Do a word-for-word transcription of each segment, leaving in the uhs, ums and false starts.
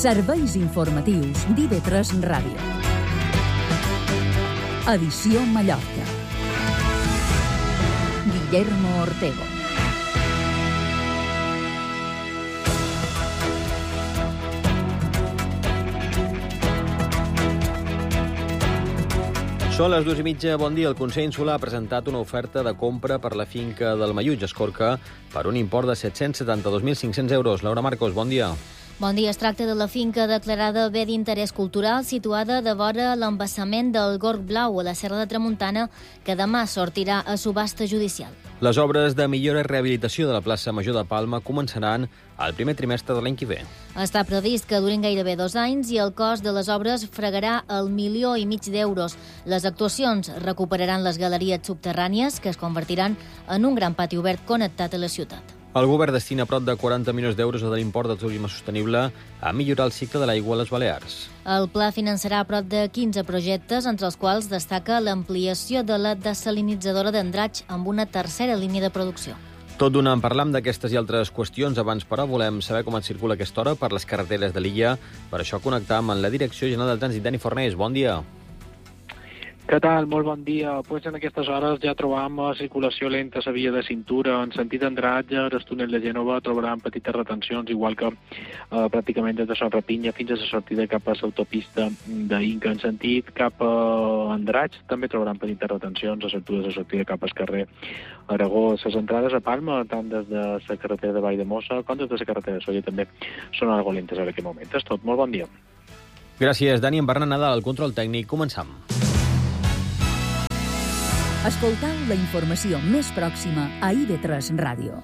Serveis informatius d'I V tres Ràdio. Edició Mallorca. Guillermo Ortego. Són les dues i mitja. Bon dia. El Consell Insular ha presentat una oferta de compra per la finca del Mayutge, Escorca, per un import de set-cents setanta-dos mil cinc-cents euros. Laura Marcos, bon dia. Bon dia. Es tracta de la finca declarada bé d'interès cultural situada de vora l'embassament del Gorg Blau, a la Serra de Tramuntana, que demà sortirà a subhasta judicial. Les obres de millora i rehabilitació de la plaça Major de Palma començaran al primer trimestre de l'any que ve. Està previst que durin gairebé dos anys i el cost de les obres fregarà el milió i mig d'euros. Les actuacions recuperaran les galeries subterrànies, que es convertiran en un gran pati obert connectat a la ciutat. El govern destina prop de quaranta milions d'euros de l'import del turisme sostenible a millorar el cicle de l'aigua a les Balears. El pla finançarà prop de quinze projectes, entre els quals destaca l'ampliació de la desalinitzadora d'Andratx amb una tercera línia de producció. Tot d'una en parlam d'aquestes i altres qüestions. Abans, però, volem saber com es circula aquesta hora per les carreteres de l'illa. Per això connectam amb la Direcció General del Trànsit. Dani Fornés, bon dia. Què tal? Molt bon dia. Pues en aquestes hores ja trobam circulació lenta a la via de cintura. En sentit Andratx, el túnel de Gènova trobaran petites retencions, igual que eh, pràcticament des de Son Rapinya fins a la sortida cap a l'autopista d'Inca. En sentit cap a Andratx també trobaran petites retencions a l'altura de la sortida cap al carrer Aragó. Les entrades a Palma, tant des de la carretera de Valldemossa com des de la carretera de Sóller, també són algo lentes en aquest moment. És tot. Molt bon dia. Gràcies, Dani. En Bernat Nadal, el control tècnic. Començam. Escoltau la informació més pròxima a I V tres Ràdio.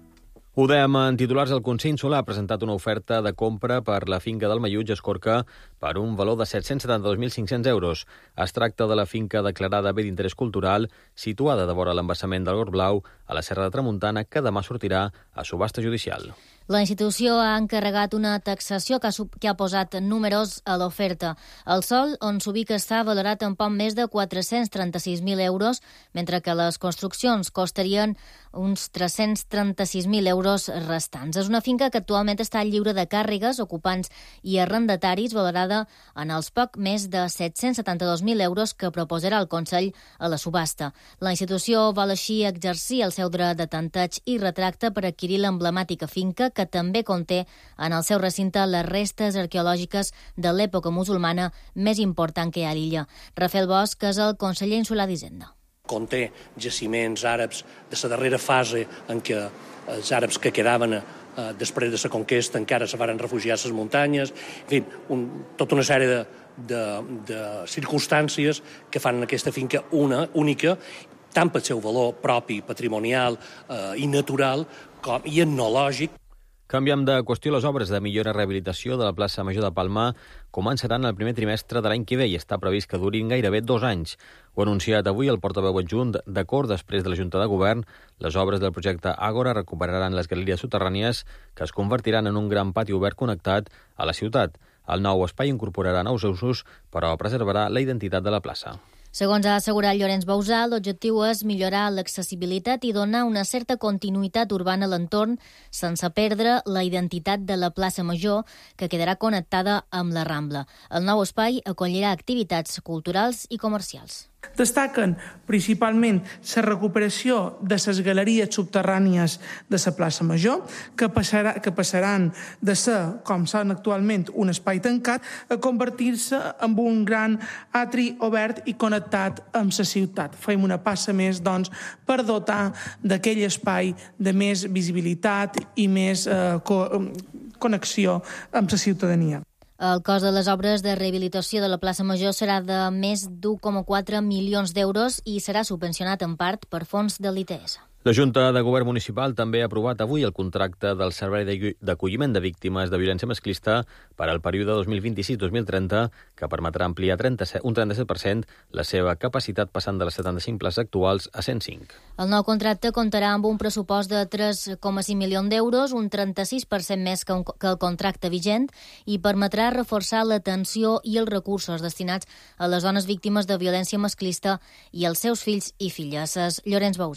Ho dèiem en titulars. El Consell Insular ha presentat una oferta de compra per la finca del Mayutge, Escorca, per un valor de set-cents setanta-dos mil cinc-cents euros. Es tracta de la finca declarada bé d'interès cultural, situada de vora l'embassament del Gorg Blau, a la Serra de Tramuntana, que demà sortirà a subhasta judicial. La institució ha encarregat una taxació que ha, que ha posat números a l'oferta. El sòl on s'ubica està valorat en poc més de quatre-cents trenta-sis mil euros, mentre que les construccions costarien uns tres-cents trenta-sis mil euros restants. És una finca que actualment està lliure de càrregues, ocupants i arrendataris, valorada en els poc més de set-cents setanta-dos mil euros que proposarà el Consell a la subhasta. La institució vol així exercir el seu dret de tanteig i retracte per adquirir l'emblemàtica finca, que també conté en el seu recinte les restes arqueològiques de l'època musulmana més important que hi ha a l'illa. Rafael Bosch, que és el conseller insular d'Hisenda. Conté jaciments àrabs de la darrera fase en què els àrabs que quedaven eh, després de la conquesta encara se van refugiar a les muntanyes. En fi, un, tota una sèrie de, de, de circumstàncies que fan aquesta finca una, única, tant pel seu valor propi, patrimonial eh, i natural, com i etnològic. Canviem de qüestió. Les obres de millora i rehabilitació de la plaça Major de Palma començaran el primer trimestre de l'any que ve i està previst que durin gairebé dos anys. Ho ha anunciat avui el portaveu adjunt. D'acord, després de la Junta de Govern, les obres del projecte Àgora recuperaran les galeries subterrànies que es convertiran en un gran pati obert connectat a la ciutat. El nou espai incorporarà nous usos, però preservarà la identitat de la plaça. Segons ha assegurat Llorenç Bausà, l'objectiu és millorar l'accessibilitat i donar una certa continuïtat urbana a l'entorn sense perdre la identitat de la plaça Major, que quedarà connectada amb la Rambla. El nou espai acollirà activitats culturals i comercials. Destaquen principalment la recuperació de les galeries subterrànies de la plaça Major, que, passarà, que passaran de ser, com són actualment, un espai tancat, a convertir-se en un gran atri obert i connectat amb la ciutat. Fem una passa més, doncs, per dotar d'aquell espai de més visibilitat i més eh, co connexió amb la ciutadania. El cost de les obres de rehabilitació de la plaça Major serà de més d'un coma quatre milions d'euros i serà subvencionat en part per fons de l'I T S. La Junta de Govern Municipal també ha aprovat avui el contracte del Servei d'Acolliment de Víctimes de Violència Masclista per al període dos mil vint-i-sis dos mil trenta, que permetrà ampliar un trenta-set per cent la seva capacitat, passant de les setanta-cinc places actuals a cent cinc. El nou contracte comptarà amb un pressupost de tres coma cinc milions d'euros, un trenta-sis per cent més que, un, que el contracte vigent, i permetrà reforçar l'atenció i els recursos destinats a les dones víctimes de violència masclista i als seus fills i filles. És Llorenç Bausà.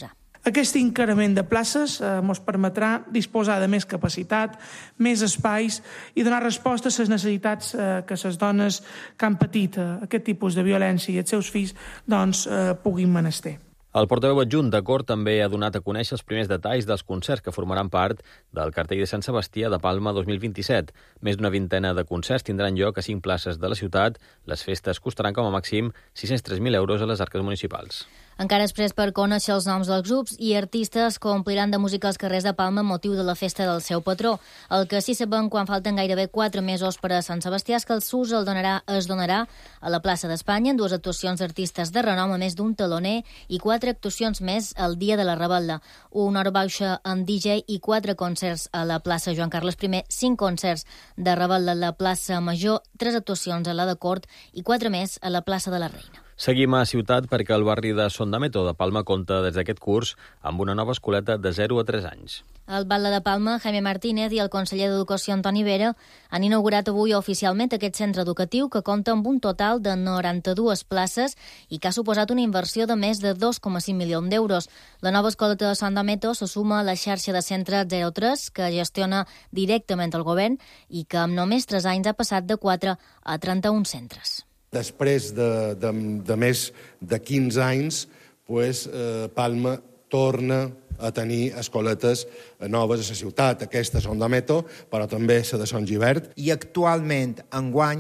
Aquest increment de places ens eh, permetrà disposar de més capacitat, més espais i donar resposta a les necessitats eh, que les dones que han patit eh, aquest tipus de violència i els seus fills doncs, eh, puguin menester. El portaveu adjunt de Cort també ha donat a conèixer els primers detalls dels concerts que formaran part del cartell de Sant Sebastià de Palma dos mil vint-i-set. Més d'una vintena de concerts tindran lloc a cinc places de la ciutat. Les festes costaran com a màxim sis-cents tres mil euros a les arques municipals. Encara després per conèixer els noms dels grups i artistes que ompliran de música els carrers de Palma amb motiu de la festa del seu patró. El que sí sabem quan falten gairebé quatre mesos per a Sant Sebastià és que el S U S el donarà, es donarà a la plaça d'Espanya en dues actuacions d'artistes de renom, a més d'un teloner, i quatre actuacions més el dia de la Rebel·la. Una hora baixa amb D J i quatre concerts a la plaça Joan Carles I, cinc concerts de Rebel·la a la plaça Major, tres actuacions a la de Cort i quatre més a la plaça de la Reina. Seguim a Ciutat perquè el barri de Son d'Ameto de Palma compta des d'aquest curs amb una nova escoleta de zero a tres anys. El batlle de Palma, Jaime Martínez, i el conseller d'Educació, Antoni Vera, han inaugurat avui oficialment aquest centre educatiu que compta amb un total de noranta-dues places i que ha suposat una inversió de més de dos coma cinc milions d'euros. La nova escoleta de Son d'Ameto se suma a la xarxa de centres zero tres que gestiona directament el govern i que amb només tres anys ha passat de quatre a trenta-un centres. Després de, de, de més de quinze anys, pues, eh, Palma torna a tenir escoletes noves a la ciutat. Aquestes són d'Ameto, però també la de Sant Gibert. I actualment, enguany,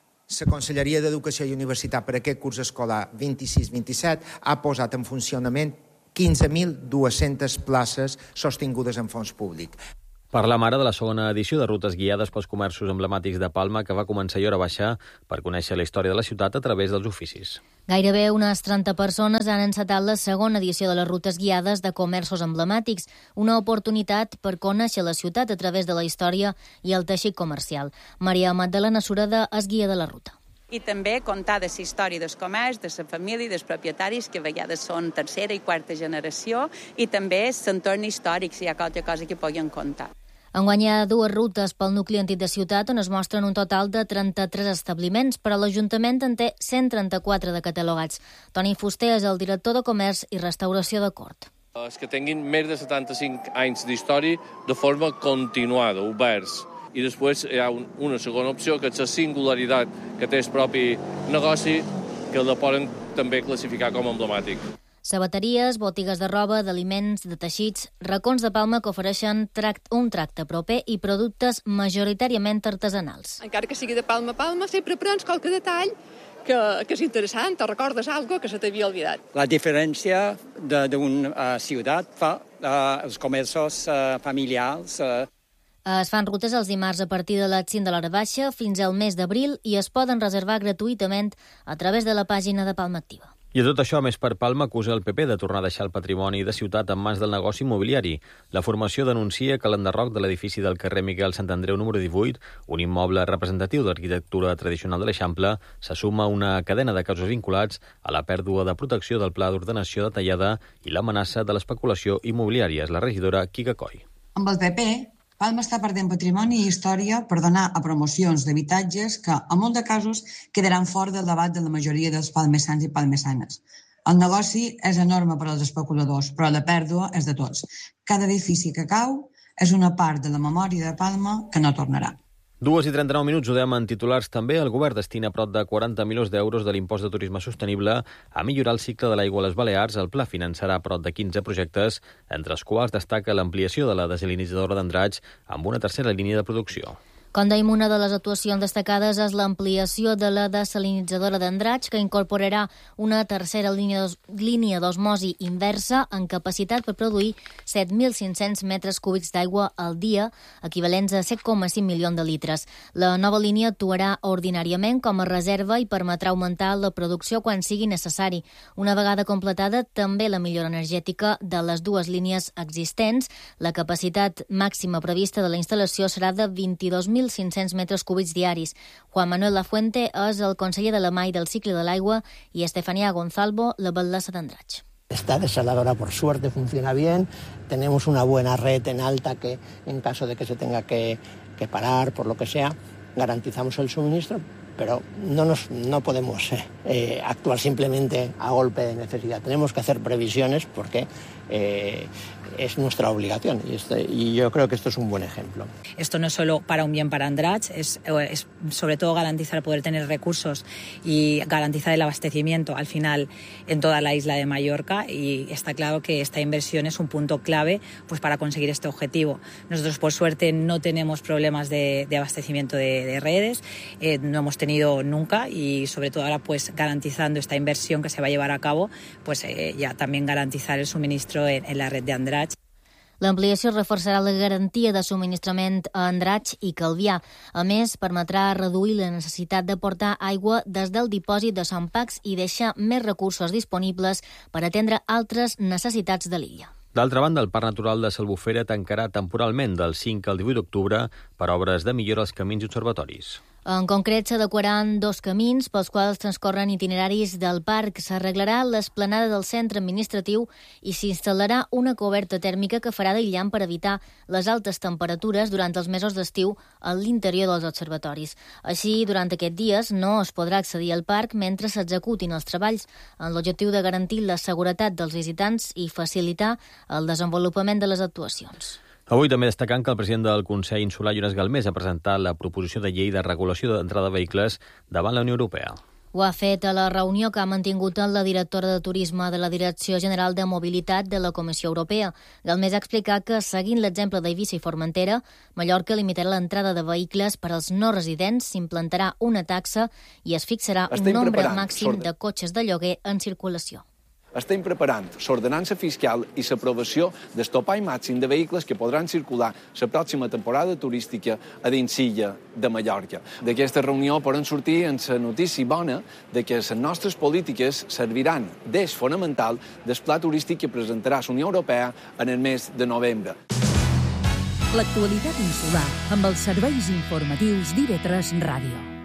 la Conselleria d'Educació i Universitat per aquest curs escolar vint-i-sis vint-i-set ha posat en funcionament quinze mil dues-centes places sostingudes en fons públic. Parlam ara de la segona edició de Rutes guiades pels comerços emblemàtics de Palma, que va començar i hora baixar per conèixer la història de la ciutat a través dels oficis. Gairebé unes trenta persones han encetat la segona edició de les rutes guiades de comerços emblemàtics, una oportunitat per conèixer la ciutat a través de la història i el teixit comercial. Maria Magdalena Sureda és guia de la ruta. I també contar de la història del comerç, de la família i dels propietaris, que a vegades són tercera i quarta generació, i també l'entorn històric, si hi ha qualque cosa que puguin contar. Enguany hi ha dues rutes pel nucli antic de ciutat on es mostren un total de trenta-tres establiments, però l'Ajuntament en té cent trenta-quatre de catalogats. Toni Fuster és el director de Comerç i Restauració de Cort. Els que tinguin més de setanta-cinc anys d'història de forma continuada, oberts. I després hi ha una segona opció, que és la singularitat que té el propi negoci, que la poden també classificar com a emblemàtic. Sabateries, botigues de roba, d'aliments, de teixits, racons de Palma que ofereixen tract, un tracte proper i productes majoritàriament artesanals. Encara que sigui de Palma a Palma, sempre prens qualque detall que, que és interessant, o recordes alguna que se t'havia oblidat. La diferència d'una uh, ciutat fa uh, els comerços uh, familiars. Uh... Es fan rutes els dimarts a partir de les cinc de l'hora baixa fins al mes d'abril i es poden reservar gratuïtament a través de la pàgina de Palma Activa. I a tot això, més per Palma, acusa el P P de tornar a deixar el patrimoni de ciutat en mans del negoci immobiliari. La formació denuncia que l'enderroc de l'edifici del carrer Miquel Sant Andreu número divuit, un immoble representatiu d'arquitectura tradicional de l'Eixample, se suma a una cadena de casos vinculats a la pèrdua de protecció del pla d'ordenació detallada i l'amenaça de l'especulació immobiliària. És la regidora Quica Coll. Amb el P P, Palma està perdent patrimoni i història per donar a promocions d'habitatges que, en molts de casos, quedaran fora del debat de la majoria dels palmesans i palmesanes. El negoci és enorme per als especuladors, però la pèrdua és de tots. Cada edifici que cau és una part de la memòria de Palma que no tornarà. Dues i trenta-nou minuts, ho dèiem en titulars també. El govern destina prop de quaranta milions d'euros de l'impost de turisme sostenible a millorar el cicle de l'aigua a les Balears. El pla finançarà prop de quinze projectes, entre els quals destaca l'ampliació de la desalinitzadora d'Andratx amb una tercera línia de producció. Com dèiem, una de les actuacions destacades és l'ampliació de la desalinitzadora d'Andratx, que incorporarà una tercera línia, línia d'osmosi inversa en capacitat per produir set mil cinc-cents metres cúbics d'aigua al dia, equivalents a set coma cinc milions de litres. La nova línia actuarà ordinàriament com a reserva i permetrà augmentar la producció quan sigui necessari. Una vegada completada, també la millora energètica de les dues línies existents. La capacitat màxima prevista de la instal·lació serà de vint-i-dos mil cinc-cents metres cúbics diaris. Juan Manuel Lafuente és el conseller de la M A I del cicle de l'aigua i Estefanía Gonzalvo, la batllessa d'Andratx. Esta desaladora, por suerte, funciona bien. Tenemos una buena red en alta que, en caso de que se tenga que, que parar, por lo que sea, garantizamos el suministro, pero no, nos, no podemos eh, eh, actuar simplemente a golpe de necesidad. Tenemos que hacer previsiones porque eh, es nuestra obligación y, este, y yo creo que esto es un buen ejemplo. Esto no es solo para un bien para Andratx, es, es sobre todo garantizar poder tener recursos y garantizar el abastecimiento al final en toda la isla de Mallorca, y está claro que esta inversión es un punto clave pues, para conseguir este objetivo. Nosotros por suerte no tenemos problemas de, de abastecimiento de, de redes, eh, no hemos tenido nunca, y sobre todo ahora pues garantizando esta inversión que se va a llevar a cabo, pues eh, ya también garantizar el suministro en, en la red de Andratx. L'ampliació reforçarà la garantia de subministrament a Andratx i Calvià. A més, permetrà reduir la necessitat de portar aigua des del dipòsit de Sant Pacs i deixar més recursos disponibles per atendre altres necessitats de l'illa. D'altra banda, el Parc Natural de s'Albufera tancarà temporalment del cinc al divuit d'octubre per obres de millora als camins i observatoris. En concret, s'adequaran dos camins pels quals transcorren itineraris del parc. S'arreglarà l'esplanada del centre administratiu i s'instal·larà una coberta tèrmica que farà d'aïllant per evitar les altes temperatures durant els mesos d'estiu a l'interior dels observatoris. Així, durant aquests dies no es podrà accedir al parc mentre s'executin els treballs, amb l'objectiu de garantir la seguretat dels visitants i facilitar el desenvolupament de les actuacions. Avui també destacant que el president del Consell Insular, Jonas Galmés, ha presentat la proposició de llei de regulació d'entrada de vehicles davant la Unió Europea. Ho ha fet a la reunió que ha mantingut la directora de Turisme de la Direcció General de Mobilitat de la Comissió Europea. Galmés ha explicat que, seguint l'exemple d'Eivissa i Formentera, Mallorca limitarà l'entrada de vehicles per als no residents, s'implantarà una taxa i es fixarà un nombre màxim de cotxes de lloguer en circulació. Estem preparant l'ordenança fiscal i l'aprovació del topall màxim de vehicles que podran circular la pròxima temporada turística a dins l'illa de Mallorca. D'aquesta reunió poden sortir amb la notícia bona de que les nostres polítiques serviran d'eix fonamental del pla turístic que presentarà la Unió Europea en el mes de novembre. L'actualitat insular amb els serveis informatius d'I V tres Ràdio.